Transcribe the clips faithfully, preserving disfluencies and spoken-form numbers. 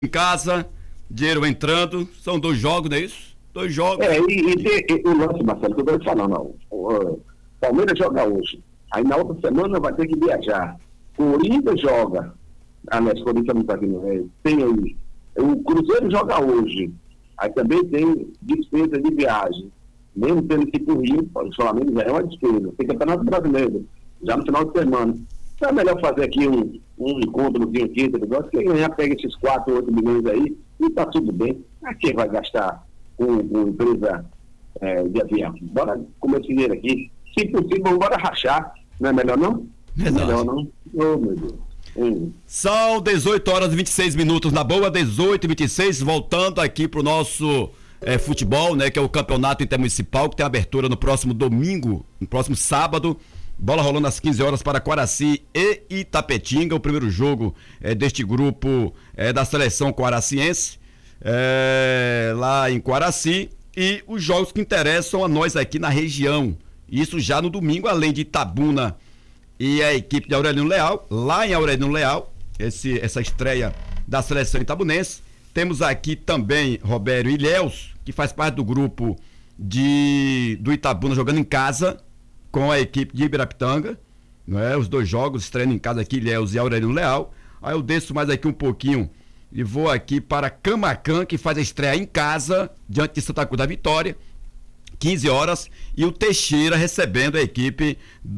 em casa, dinheiro entrando, são dois jogos, não é isso? Dois jogos. É, e, e, e o lance, Marcelo, que eu estou te falando, não. O, o Palmeiras joga hoje, aí na outra semana vai ter que viajar. O Corinthians joga, aliás, o Corinthians não está aqui, não é? Tem aí. O Cruzeiro joga hoje, aí também tem despesa de viagem. Mesmo tendo que ir para o Rio, o Flamengo já é uma despesa. Tem Campeonato Brasileiro, já no final de semana. Então é melhor fazer aqui um, um encontro-zinho aqui, tá? Quem ganhar pega esses quatro, oito milhões aí e tá tudo bem. A quem vai gastar com, com empresa é, de avião? Bora comer esse dinheiro aqui. Se possível, bora rachar. Não é melhor não? Exato. Melhor não? Oh, meu Deus. Hum. São dezoito horas e vinte e seis minutos na boa, dezoito e vinte e seis, voltando aqui pro nosso é, futebol, né, que é o campeonato intermunicipal, que tem abertura no próximo domingo, no próximo sábado. Bola rolando às quinze horas para Quaraci e Itapetinga, o primeiro jogo é, deste grupo é, da seleção quaraciense, é, lá em Quaraci, e os jogos que interessam a nós aqui na região. Isso já no domingo, além de Itabuna e a equipe de Aurelino Leal, lá em Aurelino Leal, esse, essa estreia da seleção itabunense. Temos aqui também Robério Ilhéus, que faz parte do grupo de, do Itabuna, jogando em casa com a equipe de Ibirapitanga, não é? Os dois jogos, estreando em casa aqui, Ilhéus e Aurelino Leal. Aí eu desço mais aqui um pouquinho e vou aqui para Camacan, que faz a estreia em casa, diante de Santa Cruz da Vitória, quinze horas, e o Teixeira recebendo a equipe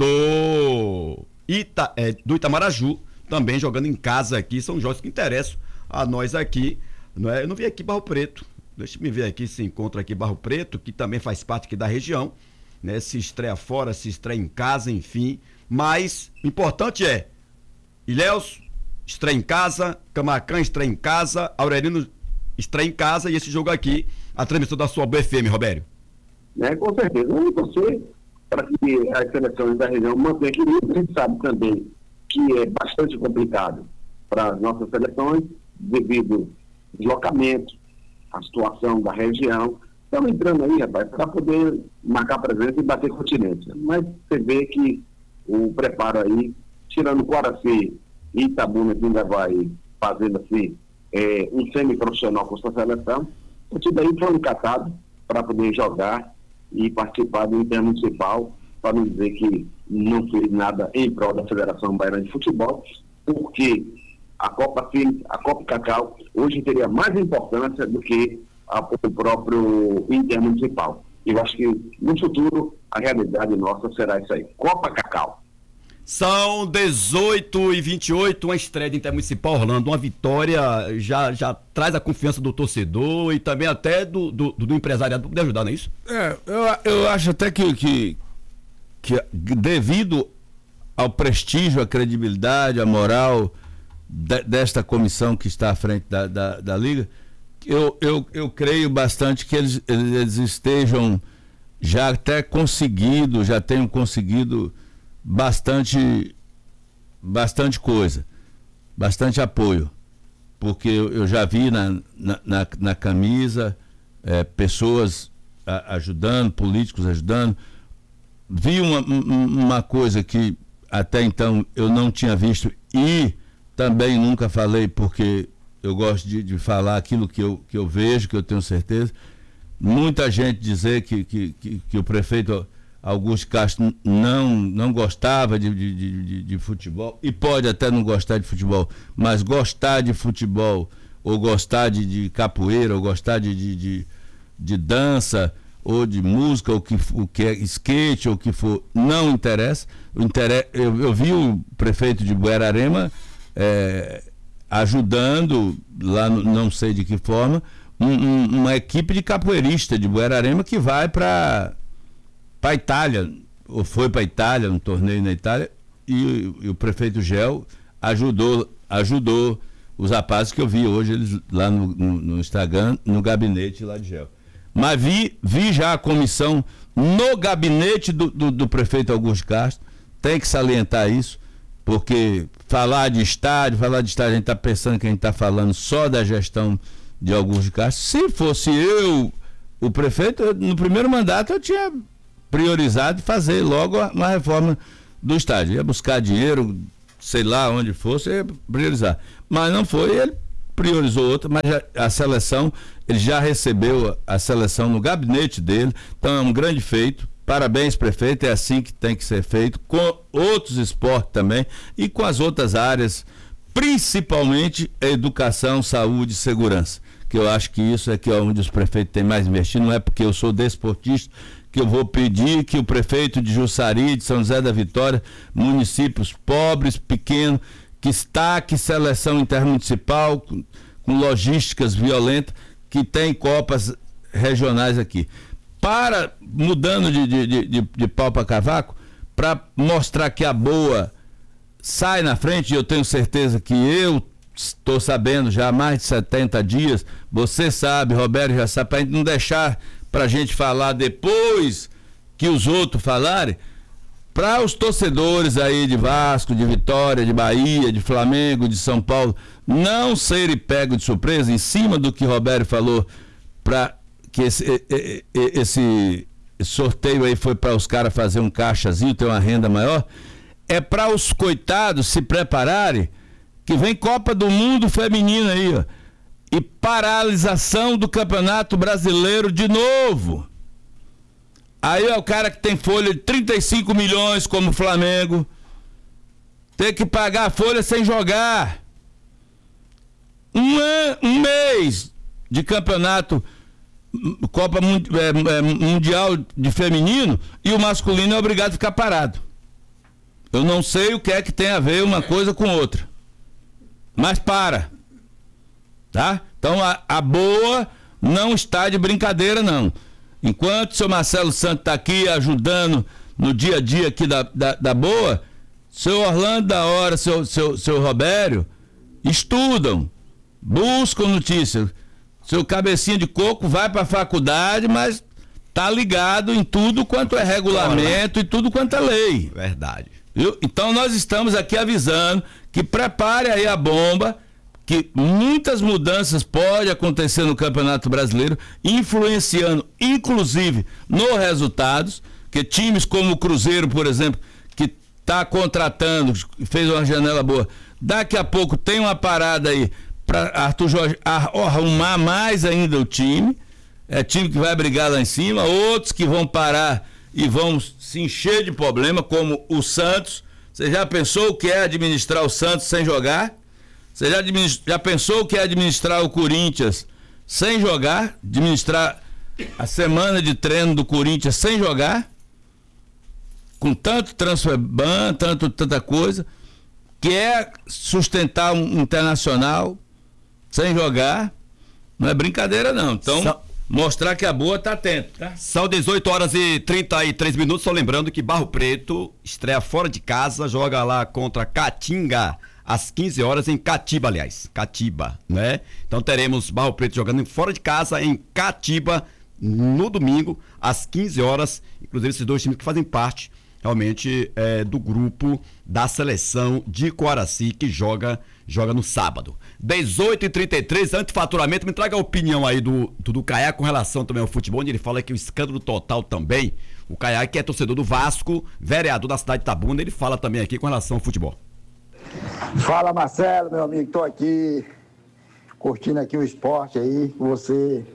do, Ita, é, do Itamaraju, também jogando em casa aqui. São jogos que interessam a nós aqui, não é? Eu não vi aqui Barro Preto, deixa eu me ver aqui se encontra aqui Barro Preto, que também faz parte aqui da região, né? Se estreia fora, se estreia em casa, enfim, mas o importante é Ilhéus estreia em casa, Camacan estreia em casa, Aurelino estreia em casa, e esse jogo aqui, a transmissão da sua B F M, Robério. Né, com certeza. Vamos torcer para que as seleções da região mantenham equilíbrio. A gente sabe também que é bastante complicado para as nossas seleções, devido ao deslocamento, a situação da região. Estamos entrando aí, rapaz, para poder marcar presença e bater continência. Mas você vê que o preparo aí, tirando Quaraci e Itabuna, que ainda vai fazendo assim, é, um semi-profissional com sua seleção, o time daí foi encatado para poder jogar e participar do intermunicipal, para não dizer que não fez nada em prol da Federação Baiana de Futebol, porque a Copa Filhos, a Copa Cacau, hoje teria mais importância do que a, o próprio intermunicipal. Eu acho que no futuro a realidade nossa será isso aí, Copa Cacau. São dezoito e vinte e oito, uma estreia de intermunicipal, Orlando, uma vitória já, já traz a confiança do torcedor e também até do, do, do empresariado para poder ajudar, não é isso? É, eu, eu acho até que, que, que devido ao prestígio, à credibilidade, à moral de, desta comissão que está à frente da, da, da Liga, eu, eu, eu creio bastante que eles, eles estejam já até conseguido, já tenham conseguido bastante bastante coisa, bastante apoio, porque eu, eu já vi na, na, na, na camisa é, pessoas a, ajudando, políticos ajudando. Vi uma, uma coisa que até então eu não tinha visto e também nunca falei, porque eu gosto de, de falar aquilo que eu, que eu vejo, que eu tenho certeza. Muita gente dizer que, que, que, que o prefeito Augusto Castro não, não gostava de, de, de, de futebol, e pode até não gostar de futebol, mas gostar de futebol, ou gostar de, de capoeira, ou gostar de, de, de, de dança, ou de música, ou que, o que é skate, ou o que for, não interessa. Eu, eu vi o prefeito de Buerarema é, ajudando, lá no, não sei de que forma, um, um, uma equipe de capoeirista de Buerarema que vai para para a Itália, ou foi para a Itália, um torneio na Itália, e, e o prefeito Gel ajudou, ajudou os rapazes que eu vi hoje eles lá no, no, no Instagram, no gabinete lá de Gel. Mas vi, vi já a comissão no gabinete do, do, do prefeito Augusto Castro. Tem que salientar isso, porque falar de estádio, falar de estádio, a gente está pensando que a gente está falando só da gestão de Augusto Castro. Se fosse eu, o prefeito, eu, no primeiro mandato eu tinha priorizado fazer logo uma reforma do estádio. Ia buscar dinheiro, sei lá onde fosse, ia priorizar. Mas não foi, ele priorizou outra, mas já, a seleção, ele já recebeu a, a seleção no gabinete dele, então é um grande feito. Parabéns, prefeito, é assim que tem que ser feito, com outros esportes também e com as outras áreas, principalmente a educação, saúde e segurança, que eu acho que isso é que é onde os prefeitos têm mais investido. Não é porque eu sou desportista que eu vou pedir que o prefeito de Jussari, de São José da Vitória, municípios pobres, pequenos, que destaque seleção intermunicipal, com, com logísticas violentas, que tem copas regionais aqui. Para, mudando de, de, de, de pau para cavaco, para mostrar que a boa sai na frente, e eu tenho certeza que eu estou sabendo já há mais de setenta dias, você sabe, Roberto já sabe, para a gente não deixar para a gente falar depois que os outros falarem, para os torcedores aí de Vasco, de Vitória, de Bahia, de Flamengo, de São Paulo, não serem pegos de surpresa em cima do que Roberto falou, para que esse, esse sorteio aí foi para os caras fazer um caixazinho, ter uma renda maior, é para os coitados se prepararem, que vem Copa do Mundo feminina aí, ó, e paralisação do Campeonato Brasileiro de novo. Aí é o cara que tem folha de trinta e cinco milhões, como o Flamengo, tem que pagar a folha sem jogar. Um, an, um mês de campeonato Copa Mundial de Feminino e o masculino é obrigado a ficar parado. Eu não sei o que é que tem a ver uma coisa com outra, mas para, tá? Então a, a boa não está de brincadeira, não. Enquanto o seu Marcelo Santos está aqui ajudando no dia a dia aqui da, da, da boa, seu Orlando da Hora, seu, seu, seu Robério, estudam, buscam notícias. Seu cabecinha de coco vai para a faculdade, mas tá ligado em tudo quanto é regulamento e tudo quanto é lei. Verdade. Viu? Então nós estamos aqui avisando que prepare aí a bomba, que muitas mudanças podem acontecer no Campeonato Brasileiro, influenciando inclusive nos resultados, que times como o Cruzeiro, por exemplo, que está contratando, fez uma janela boa, daqui a pouco tem uma parada aí para Arthur Jorge arrumar mais ainda o time, é time que vai brigar lá em cima, outros que vão parar e vão se encher de problema, como o Santos. Você já pensou o que é administrar o Santos sem jogar? Você já, já pensou o que é administrar o Corinthians sem jogar? Administrar a semana de treino do Corinthians sem jogar? Com tanto transfer ban, tanto, tanta coisa, que é sustentar um internacional sem jogar, não é brincadeira não. Então, São... mostrar que a boa tá atento, tá? São dezoito horas e trinta e três minutos, só lembrando que Barro Preto estreia fora de casa, joga lá contra Caatinga, às quinze horas em Catiba, aliás, Catiba, né? Então teremos Barro Preto jogando fora de casa em Catiba no domingo, às quinze horas, inclusive esses dois times que fazem parte realmente é, do grupo da seleção de Coaraci, que joga, joga no sábado. dezoito e trinta e três, antifaturamento, me traga a opinião aí do, do, do Caiá com relação também ao futebol, onde ele fala que o escândalo total também, o Caiá, que é torcedor do Vasco, vereador da cidade de Itabuna, ele fala também aqui com relação ao futebol. Fala, Marcelo, meu amigo, tô aqui curtindo aqui o esporte aí, você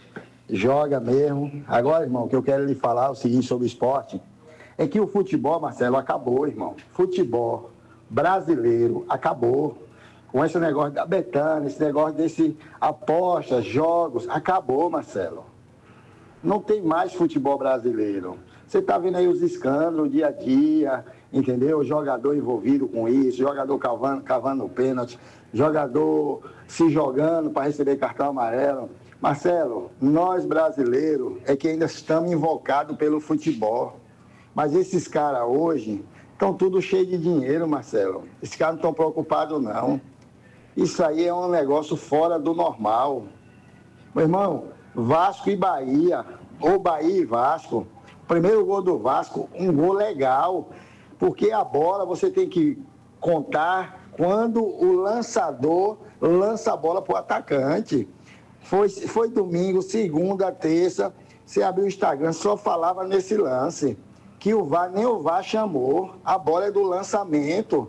joga mesmo. Agora, irmão, o que eu quero lhe falar é o seguinte sobre o esporte, é que o futebol, Marcelo, acabou, irmão. Futebol brasileiro acabou. Com esse negócio da Betânia, esse negócio desse apostas, jogos, acabou, Marcelo. Não tem mais futebol brasileiro. Você tá vendo aí os escândalos dia a dia, entendeu? Jogador envolvido com isso, jogador cavando, cavando o pênalti, jogador se jogando para receber cartão amarelo. Marcelo, nós brasileiros é que ainda estamos invocados pelo futebol. Mas esses caras hoje estão tudo cheio de dinheiro, Marcelo. Esses caras não estão preocupados, não. Isso aí é um negócio fora do normal. Meu irmão, Vasco e Bahia, ou Bahia e Vasco, primeiro gol do Vasco, um gol legal, porque a bola você tem que contar quando o lançador lança a bola para o atacante. Foi, foi domingo, segunda, terça, você abriu o Instagram, só falava nesse lance. Que o V A R, nem o V A R chamou, a bola é do lançamento.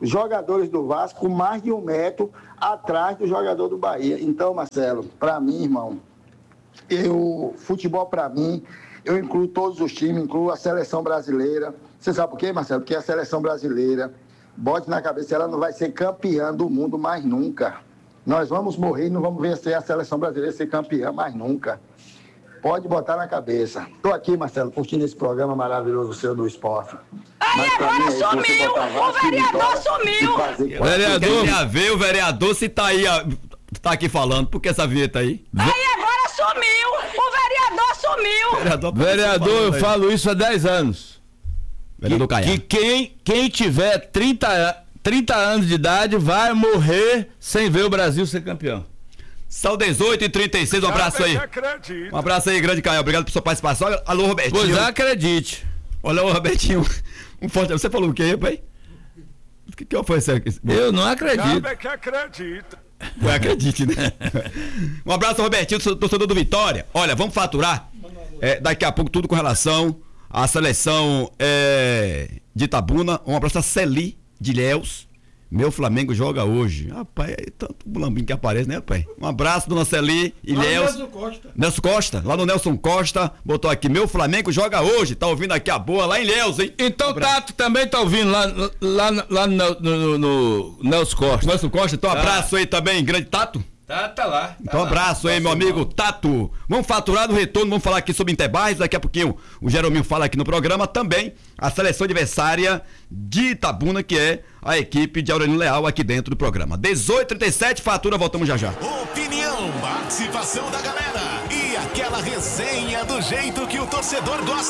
jogadores do Vasco com mais de um metro atrás do jogador do Bahia. Então, Marcelo, para mim, irmão, eu, futebol para mim, eu incluo todos os times, incluo a seleção brasileira. Você sabe por quê, Marcelo? Porque a seleção brasileira, bote na cabeça, ela não vai ser campeã do mundo mais nunca. Nós vamos morrer e não vamos vencer a seleção brasileira ser campeã mais nunca. Pode botar na cabeça. Estou aqui, Marcelo, curtindo esse programa maravilhoso seu do esporte. Aí agora é sumiu! O vereador sumiu! O vereador, quer ver o vereador se tá aí, tá aqui falando, por que essa vinheta aí? Aí agora sumiu! O vereador sumiu! Vereador, vereador eu falo isso há dez anos. Vereador que, que quem, quem tiver trinta, trinta anos de idade vai morrer sem ver o Brasil ser campeão. São dezoito e trinta e seis, um abraço aí. Um abraço aí, grande Caio. Obrigado por sua participação. Alô, Robertinho. Pois acredite. Olha, ô, Robertinho. Um forte. Você falou o quê, pai? O que, que foi isso aqui? Eu não acredito. É que acredita. Ué, acredite, né? Um abraço, Robertinho, torcedor do Vitória. Olha, vamos faturar é, daqui a pouco tudo com relação à seleção é, de Itabuna. Um abraço a Celi de Ilhéus. Meu Flamengo joga hoje. Rapaz, é tanto bulambinho que aparece, né, rapaz? Um abraço, dona Celi, Ilhéus. Nelson Costa. Nelson Costa, lá no Nelson Costa, botou aqui, meu Flamengo joga hoje. Tá ouvindo aqui a boa lá em Ilhéus, hein? Então um Tato também tá ouvindo lá, lá, lá no, no, no Nelson Costa. Nelson Costa, então um abraço aí também, grande Tato. Tá, tá lá. Tá então um abraço lá, aí, meu amigo Tato. Vamos faturar no retorno, vamos falar aqui sobre Interbairros. Daqui a pouquinho o Jerominho fala aqui no programa também. A seleção adversária de Itabuna, que é a equipe de Aurelino Leal aqui dentro do programa. dezoito e trinta e sete, fatura, voltamos já já. Opinião, participação da galera e aquela resenha do jeito que o torcedor gosta.